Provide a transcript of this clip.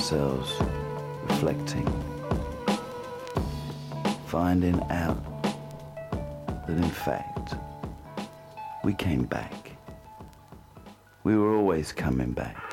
ourselves reflecting, finding out that in fact we came back. We were always coming back.